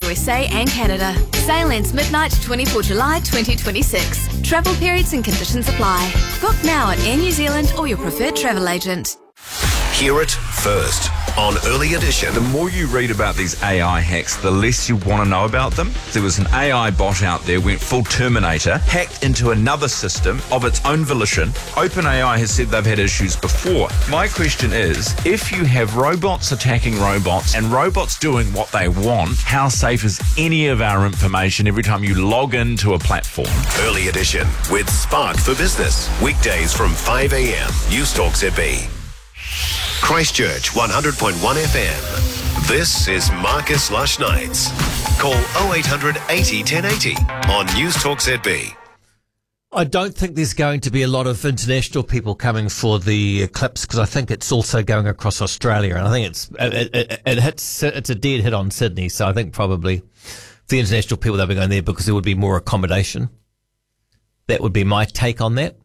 USA and Canada. Sale ends midnight 24 July 2026. Travel periods and conditions apply. Book now at Air New Zealand or your preferred travel agent. Hear it first on Early Edition. The more you read about these AI hacks, the less you want to know about them. There was an AI bot out there, went full Terminator, hacked into another system of its own volition. OpenAI has said they've had issues before. My question is, if you have robots attacking robots and robots doing what they want, how safe is any of our information every time you log into a platform? Early Edition with Spark for Business. Weekdays from 5 a.m. News Talk ZB. Christchurch 100.1 FM. This is Marcus Lush Nights. Call 0800 80 1080 on News Talk ZB. I don't think there's going to be a lot of international people coming for the eclipse because I think it's also going across Australia, and I think it's a dead hit on Sydney. So I think probably the international people they'll be going there because there would be more accommodation. That would be my take on that.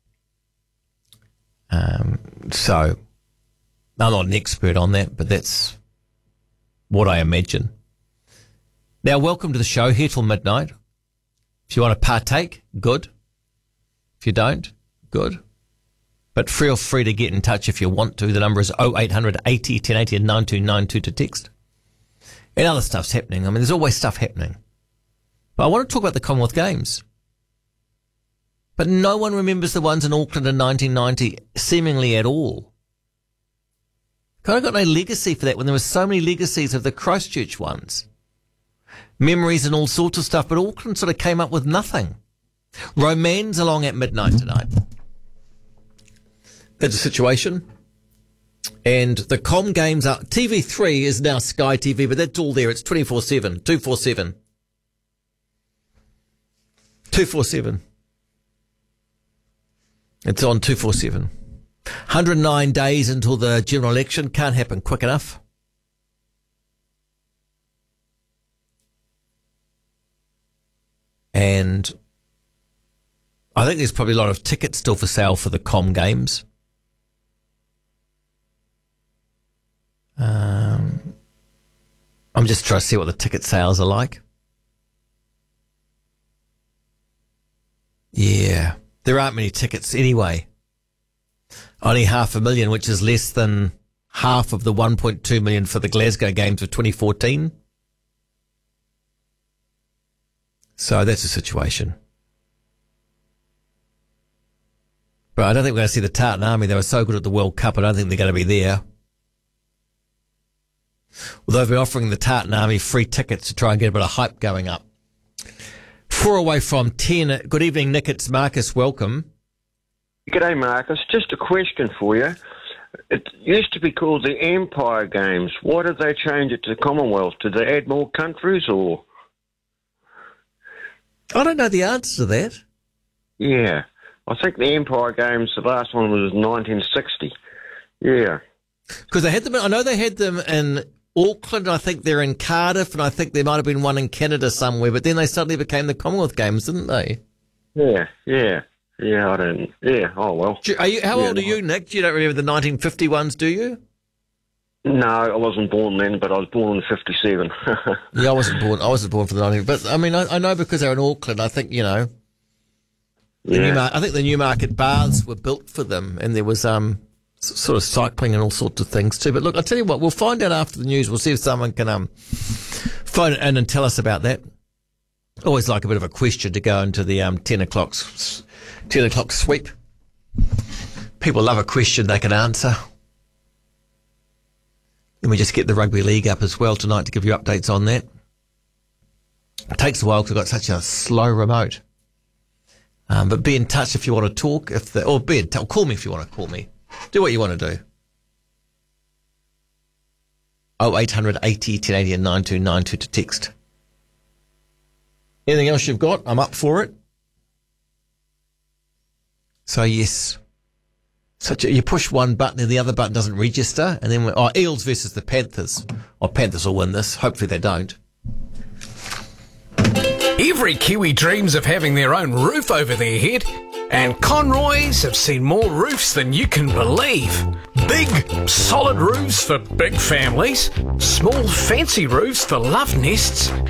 So I'm not an expert on that, but that's what I imagine. Now, welcome to the show, here till midnight. If you want to partake, good. If you don't, good. But feel free to get in touch if you want to. The number is 0800 80 1080 and 9292 to text. And other stuff's happening. I mean, there's always stuff happening. But I want to talk about the Commonwealth Games. But no one remembers the ones in Auckland in 1990 seemingly at all. Kind of got no legacy for that when there were so many legacies of the Christchurch ones. Memories and all sorts of stuff, but Auckland sort of came up with nothing. Roman's along at midnight tonight. That's a situation. And the Com Games are... TV3 is now Sky TV, but that's all there. It's 24/7, 247. 247. It's on 247. 109 days until the general election. Can't happen quick enough. And I think there's probably a lot of tickets still for sale for the Com Games. I'm just trying to see what the ticket sales are like. Yeah. There aren't many tickets anyway. Only 500,000, which is less than half of the 1.2 million for the Glasgow Games of 2014. So that's a situation. But I don't think we're going to see the Tartan Army. They were so good at the World Cup, I don't think they're going to be there. Although they've been offering the Tartan Army free tickets to try and get a bit of hype going up. 4 away from 10. Good evening, Nick. It's Marcus. Welcome. G'day, Marcus. Just a question for you. It used to be called the Empire Games. Why did they change it to the Commonwealth? Did they add more countries or...? I don't know the answer to that. Yeah. I think the Empire Games, the last one was 1960. Yeah. Because they had them, I know they had them in Auckland, I think they're in Cardiff, and I think there might have been one in Canada somewhere, but then they suddenly became the Commonwealth Games, didn't they? Yeah. I don't... Yeah, oh well. How old are you, Nick? You don't remember the 1950 ones, do you? No, I wasn't born then, but I was born in 57. Yeah, I wasn't born for the 1950s. But, I mean, I know because they're in Auckland, I think, you know... I think the Newmarket baths were built for them, and there was sort of cycling and all sorts of things too. But look, I'll tell you what, we'll find out after the news. We'll see if someone can phone in and tell us about that. Always like a bit of a question to go into the 10 o'clock sweep. People love a question they can answer. And we just get the rugby league up as well tonight to give you updates on that. It takes a while because I've got such a slow remote. But be in touch if you want to talk. Call me if you want to call me. Do what you want to do. 0800 80 1080 and 9292 to text. Anything else you've got? I'm up for it. So yes, you push one button and the other button doesn't register, and then Eels versus the Panthers. Panthers will win this. Hopefully they don't. Every Kiwi dreams of having their own roof over their head, and Conroys have seen more roofs than you can believe. Big, solid roofs for big families, small, fancy roofs for love nests,